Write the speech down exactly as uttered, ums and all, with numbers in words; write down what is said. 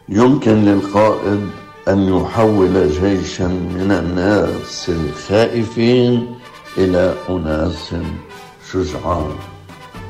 يمكن للقائد أن يحول جيشا من الناس الخائفين إلى أناس شجعان.